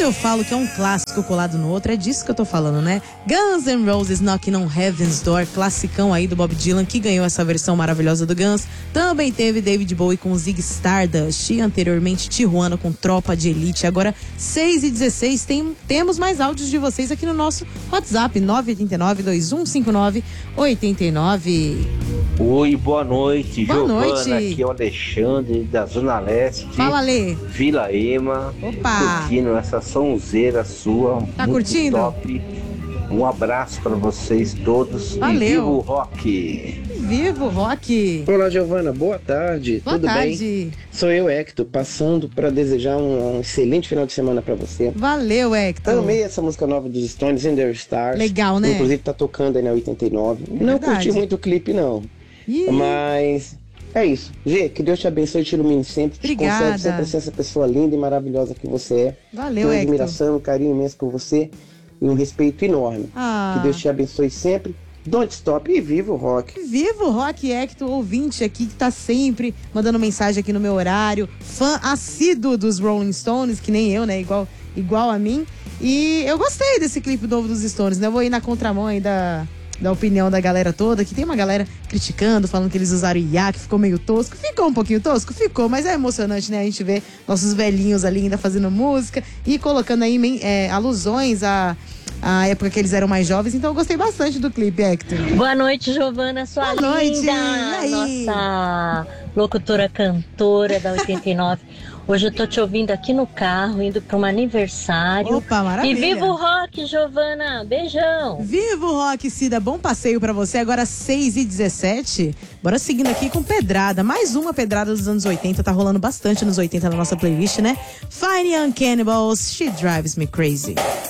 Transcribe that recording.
eu falo que é um clássico colado no outro, é disso que eu tô falando, né? Guns N' Roses Knocking on Heaven's Door, classicão aí do Bob Dylan, que ganhou essa versão maravilhosa do Guns. Também teve David Bowie com Ziggy Stardust, e anteriormente Tijuana com Tropa de Elite. Agora 6h16, temos mais áudios de vocês aqui no nosso WhatsApp, 989-2159-89. Oi, boa noite, Boa Giovana. noite. Aqui é o Alexandre, da Zona Leste. Fala, Lê. Vila Ema. Opa. Curtindo essa sonzeira sua. Tá muito curtindo? top. Um abraço pra vocês todos. Valeu. E viva o rock. Vivo Rock. Olá, Giovana, boa tarde. Boa Tudo tarde. bem? Sou eu, Hector, passando para desejar um excelente final de semana para você. Valeu, Hector. Amei essa música nova dos Stones, In The Stars. Legal, né? Inclusive tá tocando aí na 89. Não verdade. curti muito o clipe, não. Ih. Mas é isso. Gê, que Deus te abençoe e te ilumine sempre. Obrigada. Te conserve sempre ser essa pessoa linda e maravilhosa que você é. Valeu, Tenho uma Hector. admiração, um carinho imenso por você e um respeito enorme. Ah. Que Deus te abençoe sempre. Don't stop e viva o rock. Vivo Rock Hector, ouvinte aqui que tá sempre mandando mensagem aqui no meu horário, fã assíduo dos Rolling Stones, que nem eu, né, igual a mim. E eu gostei desse clipe novo dos Stones, né, eu vou ir na contramão aí da opinião da galera toda, que tem uma galera criticando, falando que eles usaram IA, que ficou meio tosco. Ficou um pouquinho tosco? Ficou, mas é emocionante, né, a gente ver nossos velhinhos ali ainda fazendo música e colocando aí alusões a época que eles eram mais jovens, então eu gostei bastante do clipe, Hector. Boa noite, Giovana, sua Boa linda, noite, e aí? nossa locutora cantora da 89. Hoje eu tô te ouvindo aqui no carro, indo para um aniversário. Opa, maravilha. E viva o rock, Giovana, beijão. Viva o Rock, Cida, bom passeio pra você. Agora 6h17, bora seguindo aqui com pedrada, mais uma pedrada dos anos 80, tá rolando bastante nos 80 na nossa playlist, né? Fine Young Cannibals, She Drives Me Crazy.